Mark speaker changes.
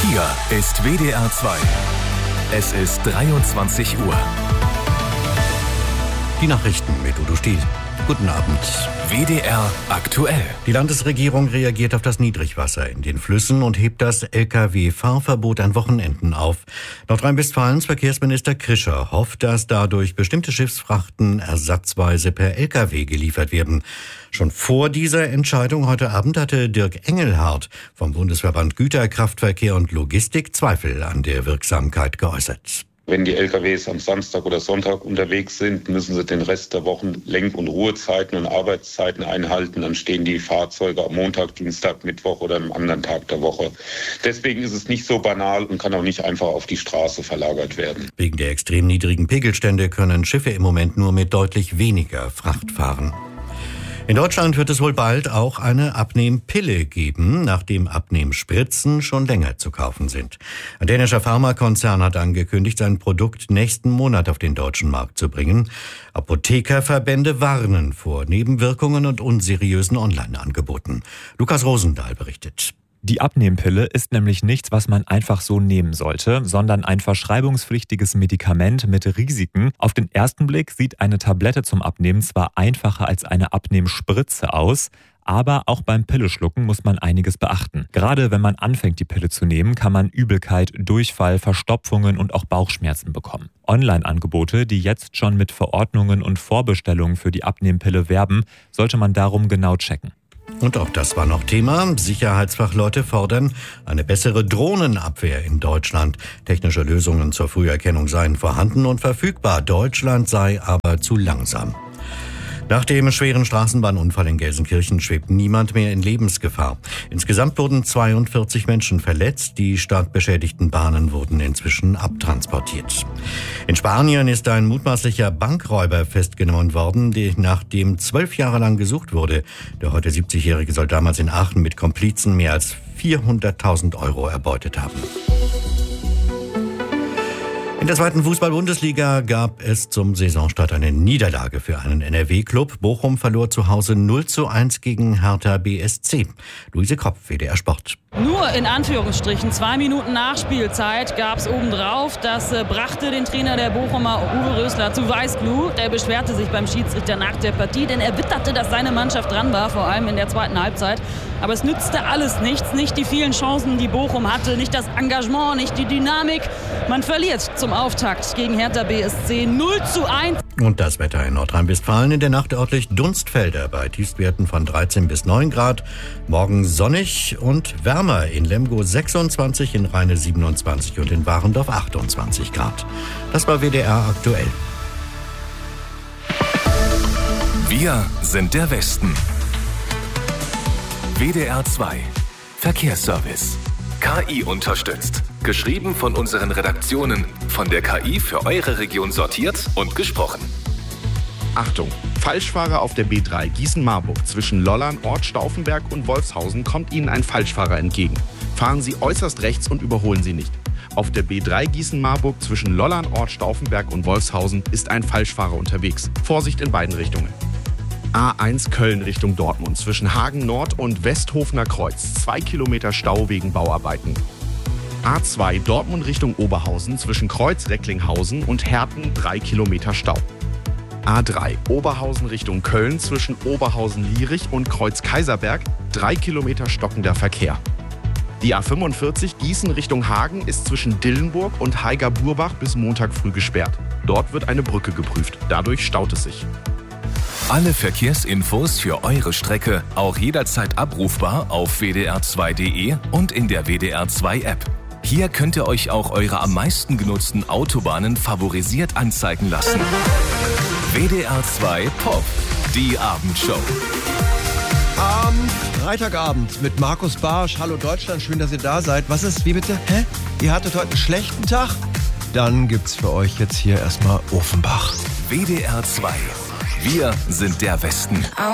Speaker 1: Hier ist WDR 2. Es ist 23 Uhr.
Speaker 2: Die Nachrichten mit Udo Stiel. Guten Abend.
Speaker 1: WDR aktuell.
Speaker 2: Die Landesregierung reagiert auf das Niedrigwasser in den Flüssen und hebt das Lkw-Fahrverbot an Wochenenden auf. Nordrhein-Westfalens Verkehrsminister Krischer hofft, dass dadurch bestimmte Schiffsfrachten ersatzweise per Lkw geliefert werden. Schon vor dieser Entscheidung heute Abend hatte Dirk Engelhardt vom Bundesverband Güterkraftverkehr und Logistik Zweifel an der Wirksamkeit geäußert.
Speaker 3: Wenn die LKWs am Samstag oder Sonntag unterwegs sind, müssen sie den Rest der Wochen Lenk- und Ruhezeiten und Arbeitszeiten einhalten. Dann stehen die Fahrzeuge am Montag, Dienstag, Mittwoch oder am anderen Tag der Woche. Deswegen ist es nicht so banal und kann auch nicht einfach auf die Straße verlagert werden.
Speaker 2: Wegen der extrem niedrigen Pegelstände können Schiffe im Moment nur mit deutlich weniger Fracht fahren. In Deutschland wird es wohl bald auch eine Abnehmpille geben, nachdem Abnehmspritzen schon länger zu kaufen sind. Ein dänischer Pharmakonzern hat angekündigt, sein Produkt nächsten Monat auf den deutschen Markt zu bringen. Apothekerverbände warnen vor Nebenwirkungen und unseriösen Online-Angeboten. Lukas Rosendahl berichtet.
Speaker 4: Die Abnehmpille ist nämlich nichts, was man einfach so nehmen sollte, sondern ein verschreibungspflichtiges Medikament mit Risiken. Auf den ersten Blick sieht eine Tablette zum Abnehmen zwar einfacher als eine Abnehmspritze aus, aber auch beim Pilleschlucken muss man einiges beachten. Gerade wenn man anfängt, die Pille zu nehmen, kann man Übelkeit, Durchfall, Verstopfungen und auch Bauchschmerzen bekommen. Online-Angebote, die jetzt schon mit Verordnungen und Vorbestellungen für die Abnehmpille werben, sollte man darum genau checken.
Speaker 2: Und auch das war noch Thema. Sicherheitsfachleute fordern eine bessere Drohnenabwehr in Deutschland. Technische Lösungen zur Früherkennung seien vorhanden und verfügbar. Deutschland sei aber zu langsam. Nach dem schweren Straßenbahnunfall in Gelsenkirchen schwebt niemand mehr in Lebensgefahr. Insgesamt wurden 42 Menschen verletzt. Die stark beschädigten Bahnen wurden inzwischen abtransportiert. In Spanien ist ein mutmaßlicher Bankräuber festgenommen worden, nach dem 12 Jahre lang gesucht wurde. Der heute 70-Jährige soll damals in Aachen mit Komplizen mehr als 400.000 Euro erbeutet haben. In der zweiten Fußball-Bundesliga gab es zum Saisonstart eine Niederlage für einen NRW-Club. Bochum verlor zu Hause 0:1 gegen Hertha BSC. Luise Kopp, WDR Sport.
Speaker 5: Nur in Anführungsstrichen 2 Minuten Nachspielzeit gab es obendrauf. Das brachte den Trainer der Bochumer Uwe Rösler zu Weißglut. Er beschwerte sich beim Schiedsrichter nach der Partie, denn er witterte, dass seine Mannschaft dran war, vor allem in der zweiten Halbzeit. Aber es nützte alles nichts, nicht die vielen Chancen, die Bochum hatte, nicht das Engagement, nicht die Dynamik. Man verliert zum Auftakt gegen Hertha BSC 0:1.
Speaker 2: Und das Wetter in Nordrhein-Westfalen: in der Nacht örtlich Dunstfelder bei Tiefstwerten von 13 bis 9 Grad. Morgen sonnig und wärmer, in Lemgo 26, in Rheine 27 und in Warendorf 28 Grad. Das war WDR aktuell.
Speaker 1: Wir sind der Westen. WDR 2. Verkehrsservice. KI unterstützt. Geschrieben von unseren Redaktionen. Von der KI für eure Region sortiert und gesprochen.
Speaker 6: Achtung! Falschfahrer auf der B3 Gießen-Marburg zwischen Lollern, Ort Stauffenberg und Wolfshausen kommt Ihnen ein Falschfahrer entgegen. Fahren Sie äußerst rechts und überholen Sie nicht. Auf der B3 Gießen-Marburg zwischen Lollern, Ort Stauffenberg und Wolfshausen ist ein Falschfahrer unterwegs. Vorsicht in beiden Richtungen. A1 Köln Richtung Dortmund zwischen Hagen Nord und Westhofener Kreuz. 2 Kilometer Stau wegen Bauarbeiten. A2 Dortmund Richtung Oberhausen zwischen Kreuz-Recklinghausen und Herten 3 Kilometer Stau. A3 Oberhausen Richtung Köln zwischen Oberhausen-Lierich und Kreuz-Kaiserberg 3 Kilometer stockender Verkehr. Die A45 Gießen Richtung Hagen ist zwischen Dillenburg und Haiger-Burbach bis Montag früh gesperrt. Dort wird eine Brücke geprüft. Dadurch staut es sich.
Speaker 1: Alle Verkehrsinfos für eure Strecke auch jederzeit abrufbar auf wdr2.de und in der WDR 2 App. Hier könnt ihr euch auch eure am meisten genutzten Autobahnen favorisiert anzeigen lassen. WDR 2 Pop, die Abendshow.
Speaker 7: Am Freitagabend mit Markus Barsch. Hallo Deutschland, schön, dass ihr da seid. Was ist, wie bitte? Hä? Ihr hattet heute einen schlechten Tag? Dann gibt's für euch jetzt hier erstmal Offenbach.
Speaker 1: WDR 2. Wir sind der Westen.